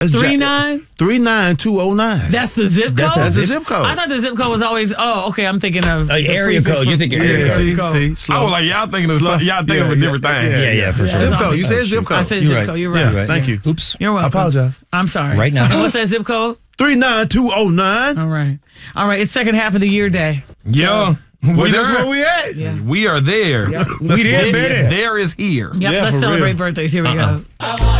That's 39209. That's the zip code? That's the zip code. I thought the zip code was always, okay, I'm thinking of area code. You're thinking area code. See, slow. I was like, y'all thinking of a different thing. Yeah, for sure. Zip code. You said zip code. I said zip code. You're right. Yeah, thank you. Oops. You're welcome. I apologize. I'm sorry. Right now. And what's that zip code? 39209. All right. It's second half of the year day. Yeah. Well, that's where we at. Yeah. We are there. Yep. We did, baby. There is here. Yep, Yeah, let's for celebrate real. birthdays. Here we go.